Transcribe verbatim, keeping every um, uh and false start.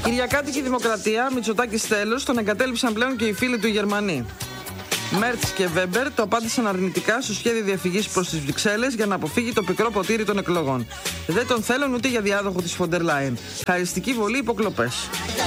Κυριακάτικη Δημοκρατία, Μητσοτάκης τέλος, τον εγκατέλειψαν πλέον και οι φίλοι του οι Γερμανοί. Μέρτς και Βέμπερ το απάντησαν αρνητικά στο σχέδιο διαφυγής προς τις Βρυξέλλες για να αποφύγει το πικρό ποτήρι των εκλογών. Δεν τον θέλουν ούτε για διάδοχο της Φοντερ Λάιεν. Χαριστική βολή, υποκλοπές.